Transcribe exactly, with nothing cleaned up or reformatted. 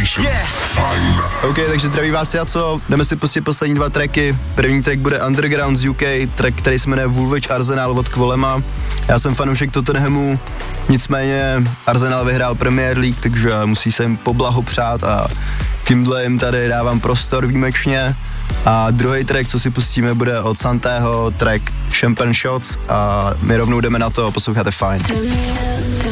Station. Yeah. Fajn. OK, takže zdraví vás Jaco, jdeme si pustit poslední dva tracky. První track bude Underground z U K, track, který se jmenuje Woolwich Arsenal od Quolema. Já jsem fanoušek Tottenhamu, nicméně Arsenal vyhrál Premier League, takže musí se jim poblahopřát a tímhle jim tady dávám prostor výjimečně. A druhý track, co si pustíme, bude od Santého, track Champagne Shots a my rovnou jdeme na to, posloucháte Fajn.